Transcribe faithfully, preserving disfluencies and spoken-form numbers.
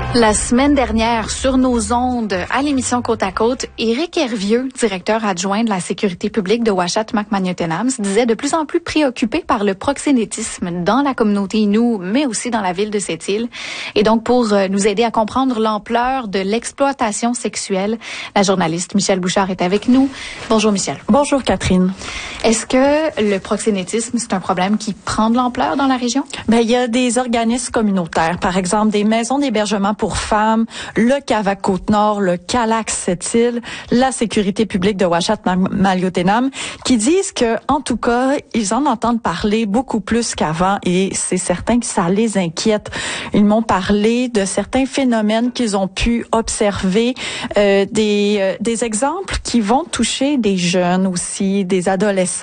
La semaine dernière, sur nos ondes, à l'émission Côte à Côte, Éric Hervieux, directeur adjoint de la sécurité publique de Ouachata-Macmagnotenam, se disait de plus en plus préoccupé par le proxénétisme dans la communauté Innu, mais aussi dans la ville de Sept-Îles. Et donc, pour nous aider à comprendre l'ampleur de l'exploitation sexuelle, la journaliste Michèle Bouchard est avec nous. Bonjour Michèle. Bonjour Catherine. Est-ce que le proxénétisme, c'est un problème qui prend de l'ampleur dans la région? Ben, il y a des organismes communautaires, par exemple des maisons d'hébergement pour femmes, le CAVAC Côte-Nord, le CALAC Sept-Îles, la sécurité publique de Ouachata-Macmagnotenam, qui disent que, en tout cas, ils en entendent parler beaucoup plus qu'avant et c'est certain que ça les inquiète. Ils m'ont parlé de certains phénomènes qu'ils ont pu observer, euh, des, euh, des exemples qui vont toucher des jeunes aussi, des adolescents.